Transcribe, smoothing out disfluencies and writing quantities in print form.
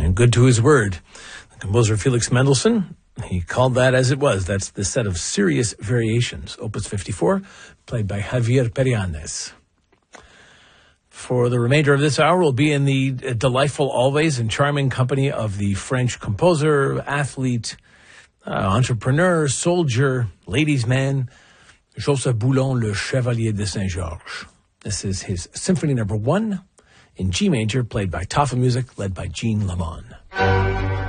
and good to his word. The composer Felix Mendelssohn, he called that as it was. That's the set of Serious Variations, Opus 54, played by Javier Perianes. For the remainder of this hour, we'll be in the delightful, always, and charming company of the French composer, athlete, entrepreneur, soldier, ladies' man, Joseph Boulon, Le Chevalier de Saint-Georges. This is his Symphony No. 1 in G major, played by Tafa Music, led by Jean Lamont.